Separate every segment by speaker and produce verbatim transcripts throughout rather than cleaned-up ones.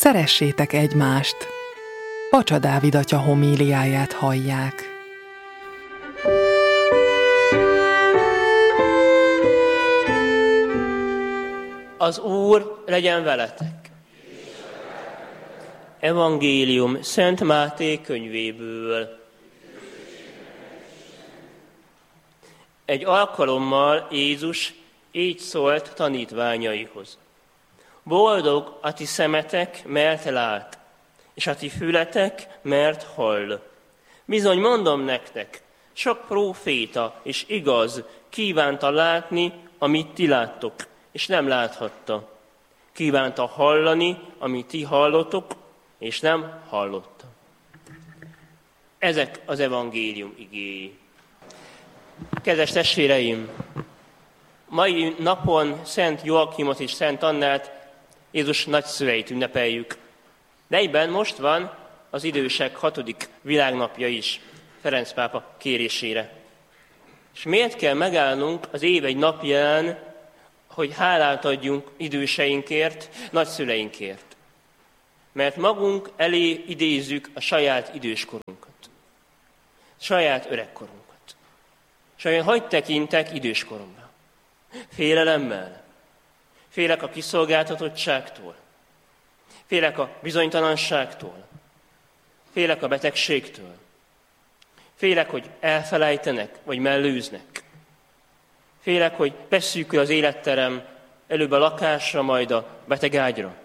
Speaker 1: Szeressétek egymást! Pacsa Dávid atya homíliáját hallják.
Speaker 2: Az Úr legyen veletek! Evangélium Szent Máté könyvéből. Egy alkalommal Jézus így szólt tanítványaihoz. Boldog a ti szemetek, mert lát, és a ti fületek, mert hall. Bizony mondom nektek, sok próféta és igaz kívánta látni, amit ti láttok, és nem láthatta. Kívánta hallani, amit ti hallotok, és nem hallotta. Ezek az evangélium igéi. Kedves testvéreim, mai napon Szent Joakimot és Szent Annát, Jézus nagyszüleit ünnepeljük. De egyben most van az idősek hatodik világnapja is, Ferenc pápa kérésére. És miért kell megállnunk az év egy napján, hogy hálát adjunk időseinkért, nagyszüleinkért? Mert magunk elé idézzük a saját időskorunkat, saját öregkorunkat. És olyan hagy tekintek időskoromra? Félelemmel. Félek a kiszolgáltatottságtól. Félek a bizonytalanságtól. Félek a betegségtől. Félek, hogy elfelejtenek, vagy mellőznek. Félek, hogy beszűkül az életterem, előbb a lakásra, majd a betegágyra.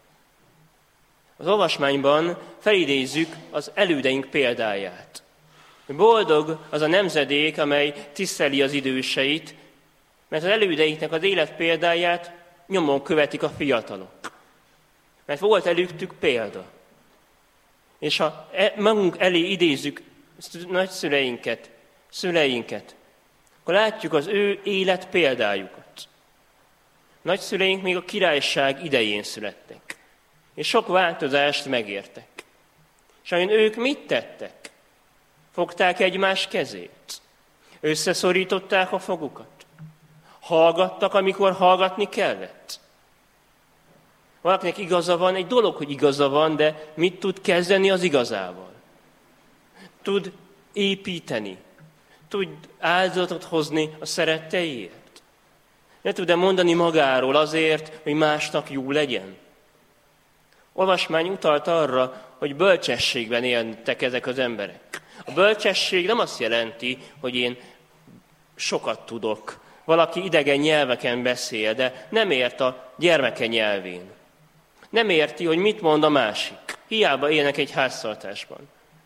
Speaker 2: Az olvasmányban felidézzük az elődeink példáját. Boldog az a nemzedék, amely tiszteli az időseit, mert az elődeiknek az élet példáját nyomon követik a fiatalok. Mert volt előttük példa. És ha magunk elé idézzük nagyszüleinket, szüleinket, akkor látjuk az ő élet példájukat. Nagyszüleink még a királyság idején születtek, és sok változást megértek. És amint ők mit tettek? Fogták egymás kezét, összeszorították a fogukat, hallgattak, amikor hallgatni kellett. Valakinek igaza van, egy dolog, hogy igaza van, de mit tud kezdeni az igazával? Tud építeni, tud áldozatot hozni a szeretteiért. Ne tud-e mondani magáról azért, hogy másnak jó legyen? Olvasmány utalt arra, hogy bölcsességben éltek ezek az emberek. A bölcsesség nem azt jelenti, hogy én sokat tudok. Valaki idegen nyelveken beszél, de nem ért a gyermeke nyelvén. Nem érti, hogy mit mond a másik. Hiába élnek egy háztartásban.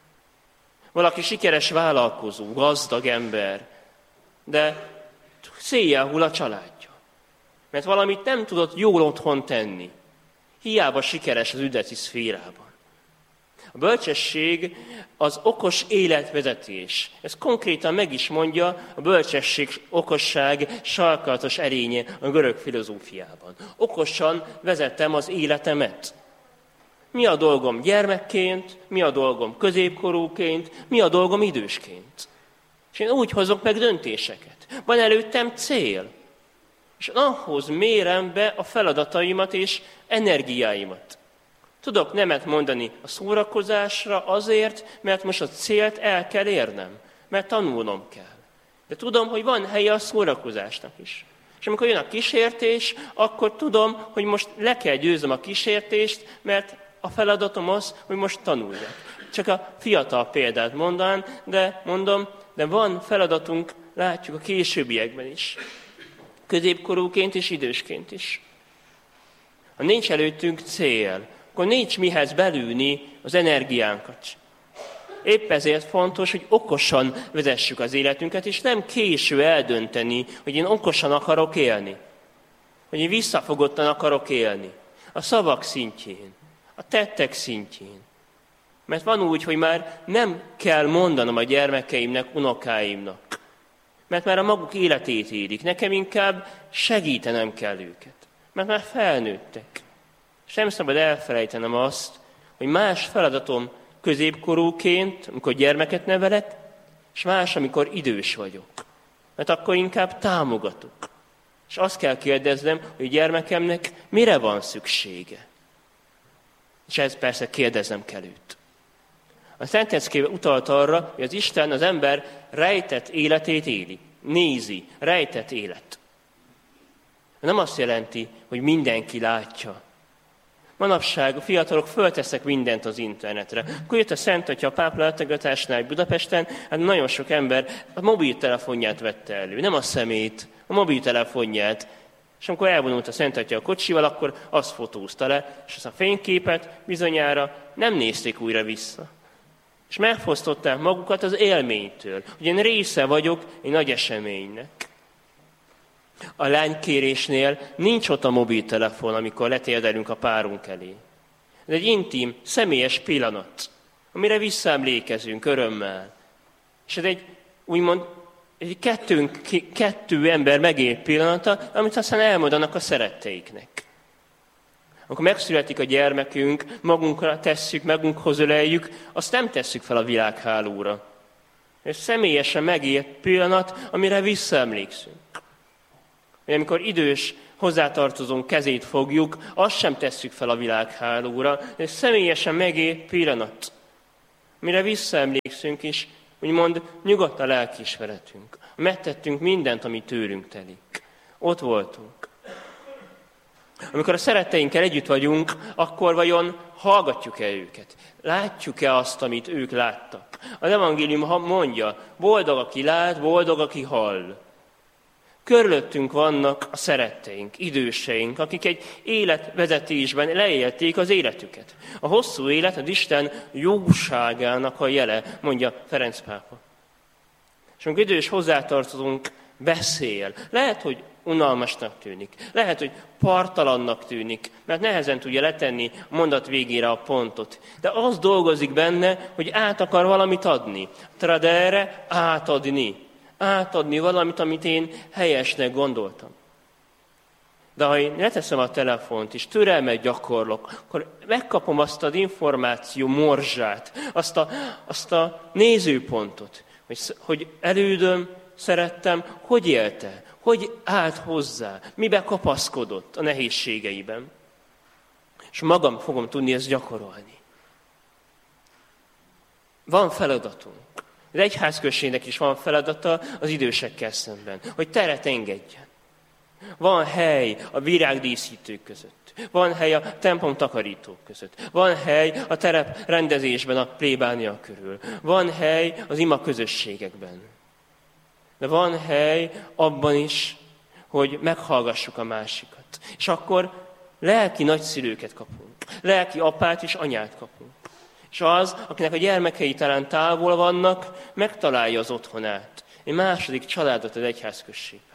Speaker 2: Valaki sikeres vállalkozó, gazdag ember, de széjjel hull a családja. Mert valamit nem tudott jól otthon tenni. Hiába sikeres az üzleti szférában. A bölcsesség az okos életvezetés. Ez konkrétan meg is mondja a bölcsesség, okosság sarkalatos erénye a görög filozófiában. Okosan vezetem az életemet. Mi a dolgom gyermekként, mi a dolgom középkorúként, mi a dolgom idősként. És én úgy hozok meg döntéseket. Van előttem cél. És ahhoz mérem be a feladataimat és energiáimat. Tudok nemet mondani a szórakozásra azért, mert most a célt el kell érnem, mert tanulnom kell. De tudom, hogy van helye a szórakozásnak is. És amikor jön a kísértés, akkor tudom, hogy most le kell győzöm a kísértést, mert a feladatom az, hogy most tanuljak. Csak a fiatal példát mondanám, de mondom, de van feladatunk, látjuk a későbbiekben is. Középkorúként és idősként is. Ha nincs előttünk cél, akkor nincs mihez belülni az energiánkat. Épp ezért fontos, hogy okosan vezessük az életünket, és nem késő eldönteni, hogy én okosan akarok élni. Hogy én visszafogottan akarok élni. A szavak szintjén, a tettek szintjén. Mert van úgy, hogy már nem kell mondanom a gyermekeimnek, unokáimnak. Mert már a maguk életét élik. Nekem inkább segítenem kell őket. Mert már felnőttek. És nem szabad elfelejtenem azt, hogy más feladatom középkorúként, amikor gyermeket nevelek, és más, amikor idős vagyok. Mert akkor inkább támogatok. És azt kell kérdeznem, hogy gyermekemnek mire van szüksége. És ez persze kérdeznem kell őt. A Szentleckében utalt arra, hogy az Isten az ember rejtett életét éli. Nézi, rejtett élet. Nem azt jelenti, hogy mindenki látja. Manapság a fiatalok föltesznek mindent az internetre. Akkor jött a Szent Atya a pápa látogatásnál Budapesten, hát nagyon sok ember a mobiltelefonját vette elő. Nem a szemét, a mobiltelefonját. És amikor elvonult a Szent Atya a kocsival, akkor azt fotózta le, és azt a fényképet bizonyára nem nézték újra vissza. És megfosztották magukat az élménytől, hogy én része vagyok egy nagy eseménynek. A lánykérésnél nincs ott a mobiltelefon, amikor letérdelünk a párunk elé. Ez egy intim, személyes pillanat, amire visszaemlékezünk örömmel. És ez egy, úgymond, egy kettőnk, kettő ember megélt pillanata, amit aztán elmondanak a szeretteiknek. Amikor megszületik a gyermekünk, magunkra tesszük, magunkhoz öleljük, azt nem tesszük fel a világhálóra. Ez személyesen megélt pillanat, amire visszaemlékszünk. Amikor idős hozzátartozónk kezét fogjuk, azt sem tesszük fel a világhálóra. Ez személyesen megélt pillanat, amire visszaemlékszünk is, úgymond nyugodt a lelkiismeretünk. Megtettünk mindent, ami tőlünk telik. Ott voltunk. Amikor a szeretteinkkel együtt vagyunk, akkor vajon hallgatjuk-e őket? Látjuk-e azt, amit ők láttak? Az evangélium mondja, boldog, aki lát, boldog, aki hall. Körülöttünk vannak a szeretteink, időseink, akik egy életvezetésben leélték az életüket. A hosszú élet az Isten jóságának a jele, mondja Ferenc pápa. És amikor idős hozzátartozunk, beszél. Lehet, hogy unalmasnak tűnik. Lehet, hogy partalannak tűnik, mert nehezen tudja letenni a mondat végére a pontot. De az dolgozik benne, hogy át akar valamit adni. Tradere, átadni. Átadni valamit, amit én helyesnek gondoltam. De ha én leteszem a telefont, és türelmet gyakorlok, akkor megkapom azt az információ morzsát, azt a, azt a nézőpontot, hogy, hogy elődöm, szerettem, hogy élte, hogy állt hozzá, mibe kapaszkodott a nehézségeiben. És magam fogom tudni ezt gyakorolni. Van feladatunk. Az egyházközségnek is van feladata az idősekkel szemben, hogy teret engedjen. Van hely a virágdíszítők között. Van hely a templom takarítók között. Van hely a terep rendezésben a plébánia körül. Van hely az ima közösségekben. De van hely abban is, hogy meghallgassuk a másikat. És akkor lelki nagyszülőket kapunk. Lelki apát és anyát kapunk. És az, akinek a gyermekei talán távol vannak, megtalálja az otthonát. Egy második családot az egyházközségben.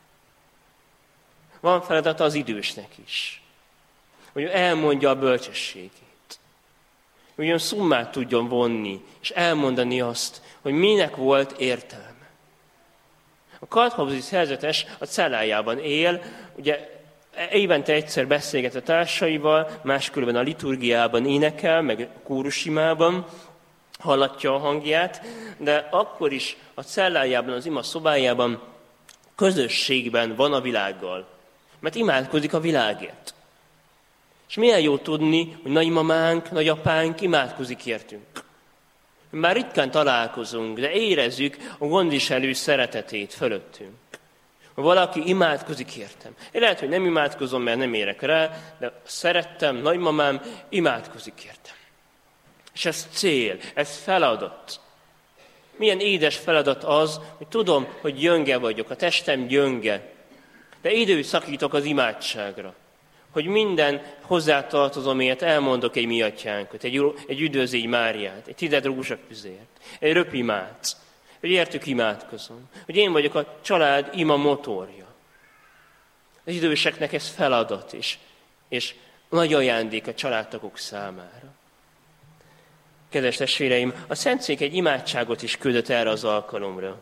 Speaker 2: Van feladata az idősnek is. Hogy elmondja a bölcsességét. Hogy olyan szummát tudjon vonni, és elmondani azt, hogy minek volt értelme. A Kalthabzi szerzetes a cellájában él, ugye évente egyszer beszélget a társaival, máskülönben a liturgiában énekel, meg a kórusimában hallatja a hangját, de akkor is a cellájában, az ima szobájában közösségben van a világgal, mert imádkozik a világért. És milyen jó tudni, hogy nagymamánk, nagyapánk imádkozik értünk. Már ritkán találkozunk, de érezzük a gondviselő szeretetét fölöttünk. Ha valaki imádkozik értem. Én lehet, hogy nem imádkozom, mert nem érek rá, de szerettem, nagymamám imádkozik értem. És ez cél, ez feladat. Milyen édes feladat az, hogy tudom, hogy gyönge vagyok, a testem gyönge, de időt szakítok az imádságra. Hogy minden hozzátartozomért elmondok egy mi atyánkot, egy, egy üdvözlégy Máriát, egy tized rózsafüzért, egy röpimát, hogy értük imádkozom, hogy én vagyok a család ima motorja. Az időseknek ez feladat is, és nagy ajándék a családtagok számára. Kedves testvéreim, a Szentszék egy imádságot is küldött erre az alkalomra.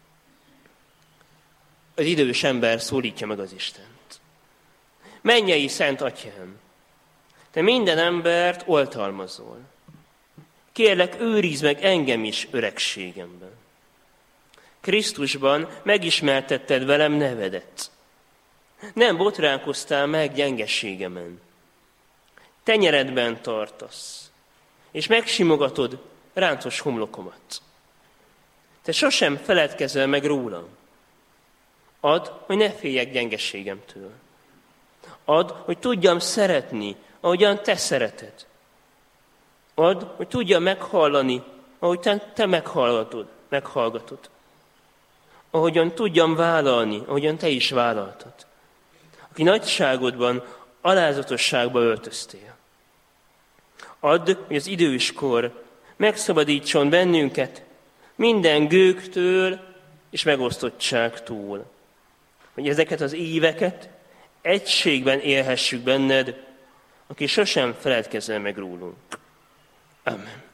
Speaker 2: Az idős ember szólítja meg az Istent. Mennyei Szent Atyám, te minden embert oltalmazol. Kérlek, őrizd meg engem is öregségemben. Krisztusban megismertetted velem nevedet. Nem botránkoztál meg gyengeségemen. tenyeredben tartasz, és megsimogatod ráncos homlokomat. Te sosem feledkezel meg rólam. Add, hogy ne féljek gyengeségemtől. Add, hogy tudjam szeretni, ahogyan te szereted. Add, hogy tudjam meghallani, ahogy te, te meghallgatod, meghallgatod. Ahogyan tudjam vállalni, ahogyan te is vállaltad. Aki nagyságodban, alázatosságba öltöztél. Add, hogy az időskor megszabadítson bennünket minden gőgtől és megosztottságtól. Hogy ezeket az éveket egységben élhessük benned, aki sosem feledkezel meg rólunk. Amen.